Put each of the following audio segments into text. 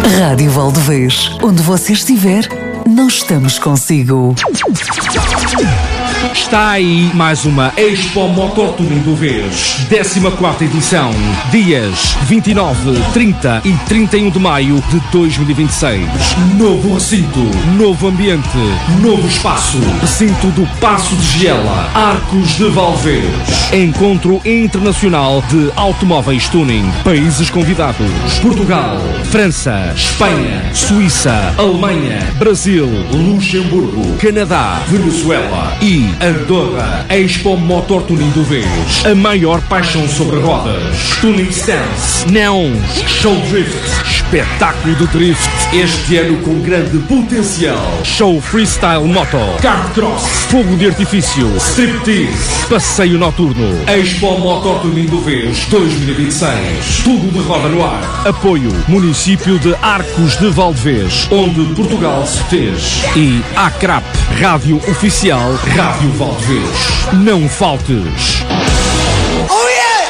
Rádio Valdevez, onde você estiver, nós estamos consigo. Está aí mais uma Expo Motor Tuning do Vez, 14ª edição, dias 29, 30 e 31 de maio de 2026. Novo recinto, novo ambiente, novo espaço. Recinto do Paço de Giela, Arcos de Valdevez. Encontro internacional de automóveis tuning. Países convidados: Portugal, França, Espanha, Suíça, Alemanha, Brasil, Luxemburgo, Canadá, Venezuela e Andorra. Expo Motor Tuning do Vez, a maior paixão sobre rodas. Tuning Stance, neons, show drift, espetáculo de drift. Este ano com grande potencial. Show freestyle moto, kart cross, fogo de artifício, striptease, passeio noturno. Expo Motor Tuning do Vez 2026. Tudo de roda no ar. Apoio Município de Arcos de Valdevez, onde Portugal se fez. E ACRAP, Rádio Oficial Rádio Valdevez. Não faltes. Oh yeah!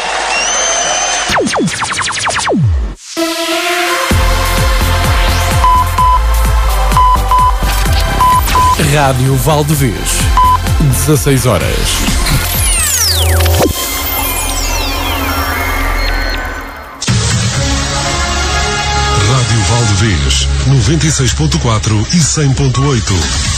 Rádio Valdevez, 16 horas. Rádio Valdevez, 96.4 e 100.8.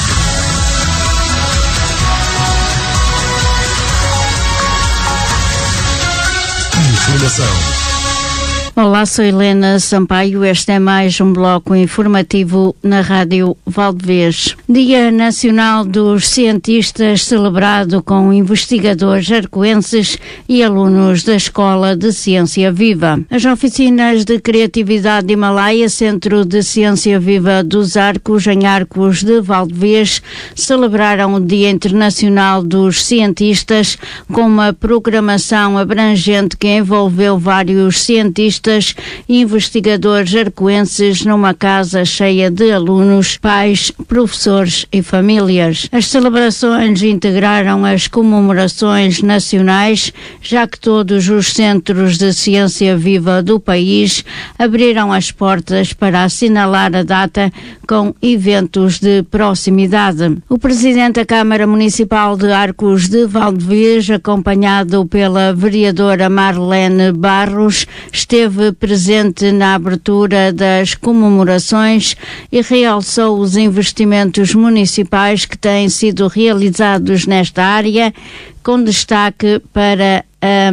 Informação. Olá, sou Helena Sampaio. Este é mais um bloco informativo na Rádio Valdevez. Dia Nacional dos Cientistas, celebrado com investigadores arcoenses e alunos da Escola de Ciência Viva. As oficinas de Criatividade Himalaia, Centro de Ciência Viva dos Arcos, em Arcos de Valdevez, celebraram o Dia Internacional dos Cientistas com uma programação abrangente que envolveu vários cientistas e investigadores arcoenses numa casa cheia de alunos, pais, professores e famílias. As celebrações integraram as comemorações nacionais, já que todos os centros de ciência viva do país abriram as portas para assinalar a data com eventos de proximidade. O presidente da Câmara Municipal de Arcos de Valdevez, acompanhado pela vereadora Marlene Barros, esteve presente na abertura das comemorações e realçou os investimentos municipais que têm sido realizados nesta área, com destaque para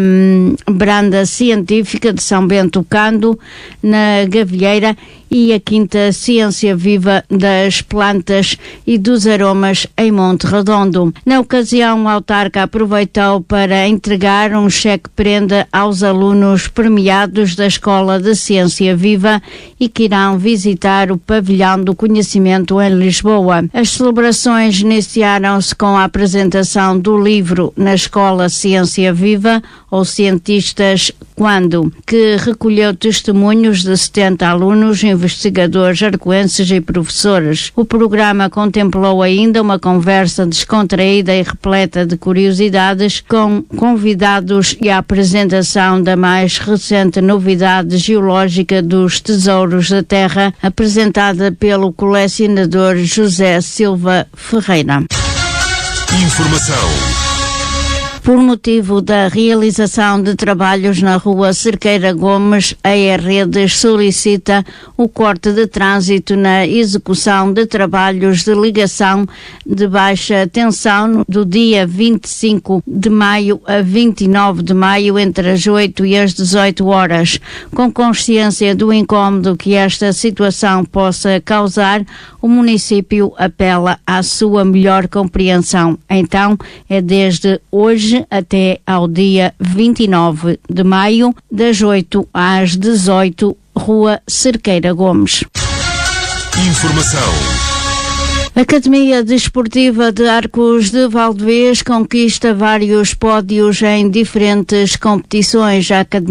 a Branda Científica de São Bento Cando, na Gavilheira, e a Quinta Ciência Viva das Plantas e dos Aromas em Monte Redondo. Na ocasião, o autarca aproveitou para entregar um cheque-prenda aos alunos premiados da Escola de Ciência Viva e que irão visitar o Pavilhão do Conhecimento em Lisboa. As celebrações iniciaram-se com a apresentação do livro Na Escola Ciência Viva, ou Cientistas Quando, que recolheu testemunhos de 70 alunos, investigadores arcoenses e professores. O programa contemplou ainda uma conversa descontraída e repleta de curiosidades com convidados e a apresentação da mais recente novidade geológica dos Tesouros da Terra, apresentada pelo colecionador José Silva Ferreira. Informação. Por motivo da realização de trabalhos na rua Cerqueira Gomes, a E-Redes solicita o corte de trânsito na execução de trabalhos de ligação de baixa tensão do dia 25 de maio a 29 de maio, entre as 8 e as 18 horas. Com consciência do incómodo que esta situação possa causar, o município apela à sua melhor compreensão. Então, é desde hoje até ao dia 29 de maio, das 8 às 18, Rua Cerqueira Gomes. Informação. A Academia Desportiva de Arcos de Valdevez conquista vários pódios em diferentes competições. A Academia